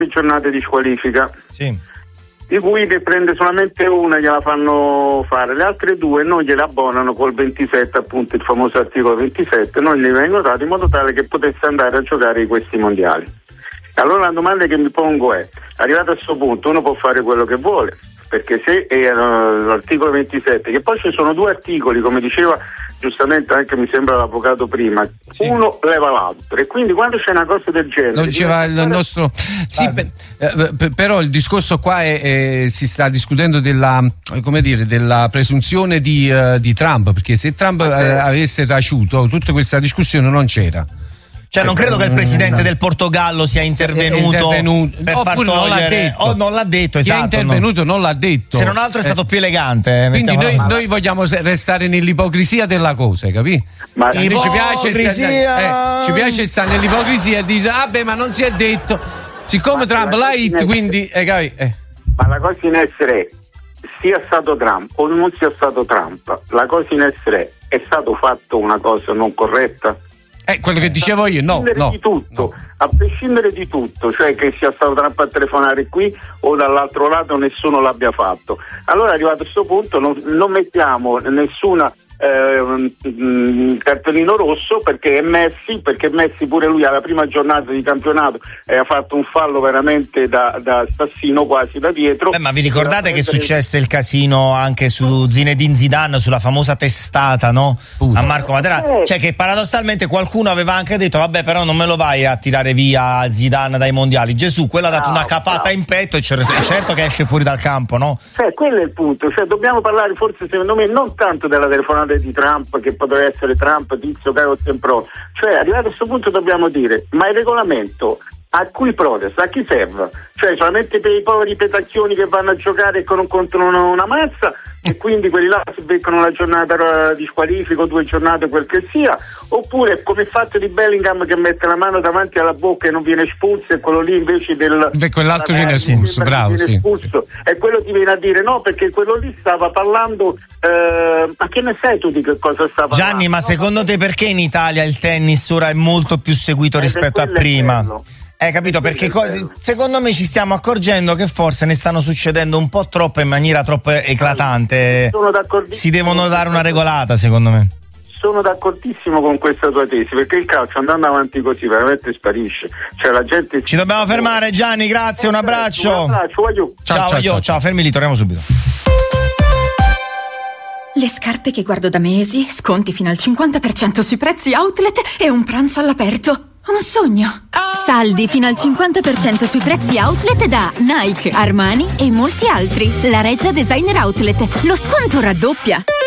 giornate di squalifica, sì, di cui ne prende solamente una, gliela fanno fare, le altre due non gliele abbonano col 27, appunto il famoso articolo 27, non gli vengono dati in modo tale che potesse andare a giocare questi mondiali. Allora la domanda che mi pongo è, arrivato a questo punto uno può fare quello che vuole, perché se è l'articolo 27, che poi ci sono due articoli, come diceva giustamente anche mi sembra l'avvocato prima, sì, uno leva l'altro, e quindi quando c'è una cosa del genere lo diceva il nostro però il discorso qua è si sta discutendo della, come dire, della presunzione di Trump, perché se Trump avesse taciuto tutta questa discussione non c'era. Cioè non credo che il presidente del Portogallo sia intervenuto per far togliere, non l'ha detto, esatto. È intervenuto, non l'ha detto. Se non altro è stato più elegante. Quindi noi vogliamo restare nell'ipocrisia della cosa, capì? Ma ci piace stare nell'ipocrisia e dire vabbè, ma non si è detto. Siccome Trump l'ha hit, quindi Ma la cosa in essere sia stato Trump o non sia stato Trump, la cosa in essere è stato fatto una cosa non corretta? Quello che dicevo io, a prescindere di tutto, cioè che sia stato Trump a telefonare qui o dall'altro lato nessuno l'abbia fatto. Allora arrivato a questo punto non mettiamo nessuna cartellino rosso perché Messi pure lui alla prima giornata di campionato ha fatto un fallo veramente da assassino quasi da dietro. Ma vi ricordate che successe il casino anche su Zinedine Zidane, sulla famosa testata, no? A Marco Matera, cioè che paradossalmente qualcuno aveva anche detto vabbè, però non me lo vai a tirare via Zidane dai mondiali. Gesù, quello ha dato una capata in petto e certo che esce fuori dal campo, no? Quello è il punto, cioè dobbiamo parlare forse secondo me non tanto della telefonata di Trump, che potrebbe essere Trump, Tizio, Caio, Tempro, cioè arrivato a questo punto dobbiamo dire, ma il regolamento a cui protesta, a chi serve? Cioè solamente per i poveri petacchioni che vanno a giocare contro una mazza e quindi quelli là si beccano una giornata di squalifico, 2 giornate, quel che sia, oppure come il fatto di Bellingham che mette la mano davanti alla bocca e non viene espulso e quello lì invece quell'altro viene espulso, bravo, sì. E quello ti viene a dire no, perché quello lì stava parlando, ma che ne sai tu di che cosa stava parlando? Gianni, ma secondo te perché in Italia il tennis ora è molto più seguito rispetto a prima? Capito? Perché secondo me ci stiamo accorgendo che forse ne stanno succedendo un po' troppo in maniera troppo eclatante. Si devono dare una regolata, secondo me. Sono d'accordissimo con questa tua tesi, perché il calcio andando avanti così veramente sparisce. Cioè la gente ci dobbiamo fermare, Gianni, grazie, un abbraccio. Ciao, fermi lì, torniamo subito. Le scarpe che guardo da mesi, sconti fino al 50% sui prezzi outlet e un pranzo all'aperto. Un sogno. Saldi fino al 50% sui prezzi outlet da Nike, Armani e molti altri. La Reggia Designer Outlet. Lo sconto raddoppia.